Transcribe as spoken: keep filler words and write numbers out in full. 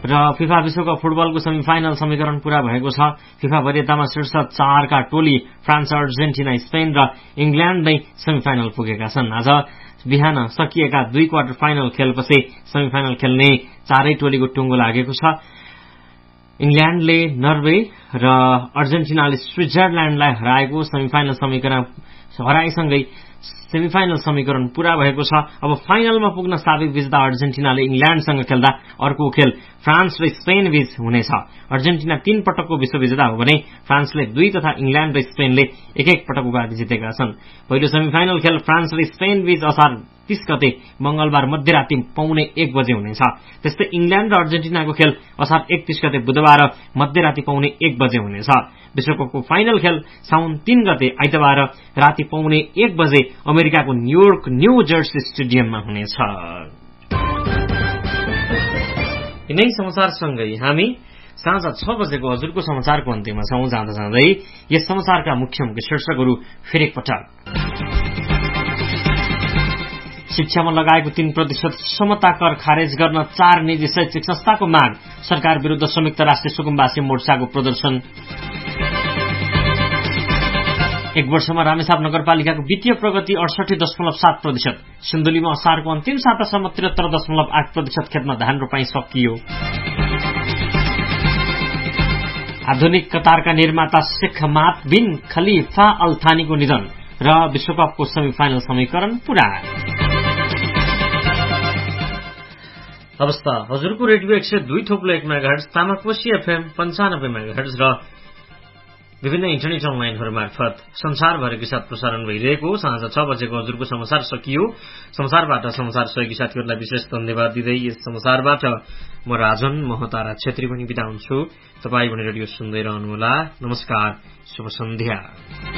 र फिफा विश्वकप फुटबलको सेमिफाइनल समीकरण पूरा भएको छ। फिफा वरियतामा शीर्ष चारका टोली फ्रान्स, अर्जेन्टिना, स्पेन र इङ्ल्याण्ड नै सेमिफाइनल पुगेका छन्। आज बिहान सकिएका दुई क्वार्टर फाइनल खेलपछि सेमिफाइनल खेल्ने चारै टोलीको टुङ्गो लागेको छ। इङ्ल्याण्डले नर्वे र अर्जेन्टिनाले स्विजरल्याण्डलाई हराएको सेमिफाइनल समीकरण हराएसँगै सेमिफाइनल समीकरण पूरा भएको छ। अब फाइनलमा पुग्न साबिक विजेता अर्जेन्टिनाले इङ्ल्याण्डसँग खेल्दा अर्को खेल फ्रान्स र स्पेन बीच हुनेछ। अर्जेन्टिना तीन पटकको विश्व विजेता हो भने फ्रान्सले दुई तथा इङ्ल्याण्ड र स्पेनले एक एक पटक उपाधि जितेका छन्। पहिलो सेमिफाइनल खेल फ्रान्स र स्पेन बीच असार तीस गते मंगलबार मध्यराति पाउने एक बजे हुनेछ। त्यस्तै इङ्ल्याण्ड र अर्जेन्टिनाको खेल असार एकतीस गते बुधबार मध्यराति पाउने एक बजे हुनेछ। विश्वकपको फाइनल खेल साउन तीन गते आइतबार राति पाउने एक बजे अमेरिकाको न्यूयोर्क न्यू जर्सी स्टेडियममा हुनेछ। यिनै समाचारसँगै हामी साँझ छ बजेको हजुरको समाचारको अन्त्यमा छौं। जाँदा जाँदै यस समाचारका मुख्य मुख्य शीर्षकहरू फेरि पटक। शिक्षामा लगाएको तीन प्रतिशत समता कर खारेज गर्न चार निजी शैक्षिक संस्थाको माग। सरकार विरूद्ध संयुक्त राष्ट्रिय सुकुम्बासी मोर्चाको प्रदर्शन। एक वर्षमा रामेछाप नगरपालिकाको वित्तीय प्रगति अडसठी दशमलव सात प्रतिशत। सिन्धुलीमा असारको अन्तिम सातासम्म त्रिहत्तर दशमलव आठ प्रतिशत खेतमा धान रोपाई सकियो। आधुनिक कतारका निर्माता शेख मात बिन खलिफा अल थानीको निधन र विश्वकपको सेमिफाइनल समीकरण पूरा। अवस्था हजुरको रेडियो एक सय दुई थोप्लो एक मेगाहर्ट्ज, तामाकोशी एफएम पञ्चानब्बे मेगाहर्ट्ज र विभिन्न इन्टरनेट अनलाइनहरू मार्फत संसारभरिकै साथ प्रसारण भइरहेको साँझ छ बजेको हजुरको समाचार सकियो। समाचारबाट समाचार सहयोगी साथीहरूलाई विशेष धन्यवाद दिँदै यस समाचारबाट म राजन महतारा छेत्री पनि बिदा हुन्छु। तपाईँ भने रेडियो सुन्दै रहनुहोला। नमस्कार, शुभ सन्ध्या।